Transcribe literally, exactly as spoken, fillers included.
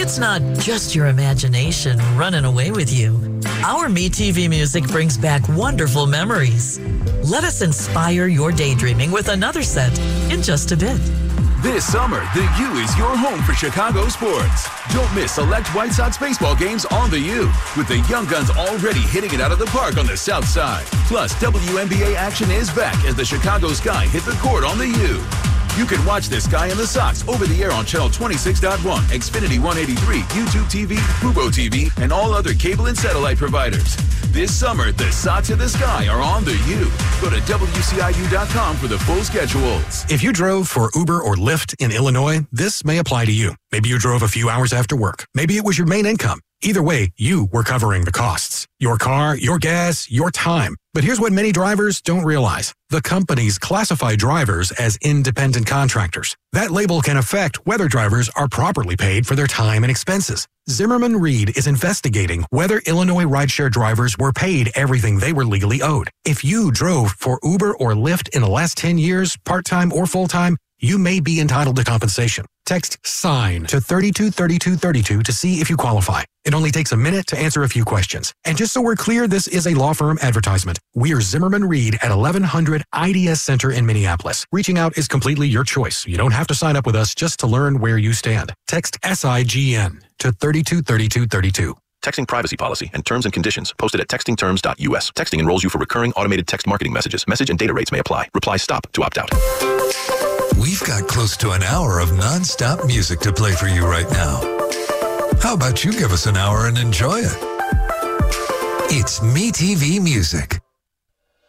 it's not just your imagination running away with you. Our MeTV Music brings back wonderful memories. Let us inspire your daydreaming with another set in just a bit. This summer, the U is your home for Chicago sports. Don't miss select White Sox baseball games on the U, with the Young Guns already hitting it out of the park on the south side. Plus, W N B A action is back as the Chicago Sky hit the court on the U. You can watch the Sky and the Sox over the air on Channel twenty-six point one, Xfinity one eighty-three, YouTube T V, Fubo T V, and all other cable and satellite providers. This summer, the Sox and the Sky are on the U. Go to W C I U dot com for the full schedules. If you drove for Uber or Lyft in Illinois, this may apply to you. Maybe you drove a few hours after work. Maybe it was your main income. Either way, you were covering the costs. Your car, your gas, your time. But here's what many drivers don't realize. The companies classify drivers as independent contractors. That label can affect whether drivers are properly paid for their time and expenses. Zimmerman Reed is investigating whether Illinois rideshare drivers were paid everything they were legally owed. If you drove for Uber or Lyft in the last ten years, part-time or full-time, you may be entitled to compensation. Text SIGN to thirty-two thirty-two thirty-two to see if you qualify. It only takes a minute to answer a few questions. And just so we're clear, this is a law firm advertisement. We're Zimmerman Reed at eleven hundred I D S Center in Minneapolis. Reaching out is completely your choice. You don't have to sign up with us just to learn where you stand. Text S I G N to thirty-two thirty-two thirty-two. Texting privacy policy and terms and conditions posted at texting terms dot U S. Texting enrolls you for recurring automated text marketing messages. Message and data rates may apply. Reply STOP to opt out. We've got close to an hour of non-stop music to play for you right now. How about you give us an hour and enjoy it? It's MeTV Music.